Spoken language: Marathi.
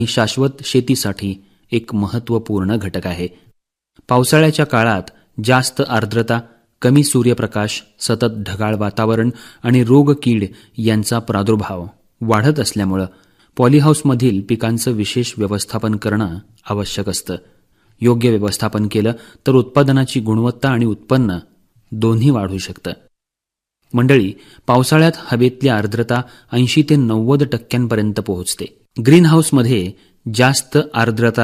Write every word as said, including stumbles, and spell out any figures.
शाश्वत शेतीसाठी एक महत्त्वपूर्ण घटक आहे. पावसाळ्याच्या काळात जास्त आर्द्रता, कमी सूर्यप्रकाश, सतत ढगाळ वातावरण आणि रोगकीड यांचा प्रादुर्भाव वाढत असल्यामुळे पॉलीहाऊसमधील पिकांचं विशेष व्यवस्थापन करणं आवश्यक असतं. योग्य व्यवस्थापन केलं तर उत्पादनाची गुणवत्ता आणि उत्पन्न दोन्ही वाढू शकतं. मंडळी, पावसाळ्यात हवेतली आर्द्रता ऐंशी ते नव्वद टक्क्यांपर्यंत पोहोचते. ग्रीनहाऊसमध्ये जास्त आर्द्रता